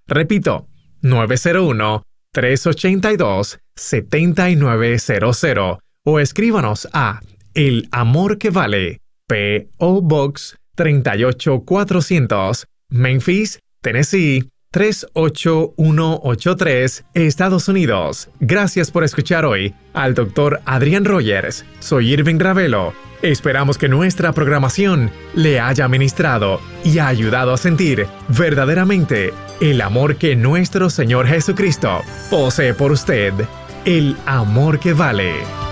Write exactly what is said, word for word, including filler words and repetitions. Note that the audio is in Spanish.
Repito, nueve cero uno, tres ocho dos, siete nueve cero cero o escríbanos a El Amor que Vale, P O Box treinta y ocho cuatrocientos, Memphis, Tennessee tres ocho uno ocho tres, Estados Unidos. Gracias por escuchar hoy al doctor Adrián Rogers. Soy Irving Ravelo. Esperamos que nuestra programación le haya ministrado y ha ayudado a sentir verdaderamente el amor que nuestro Señor Jesucristo posee por usted, el amor que vale.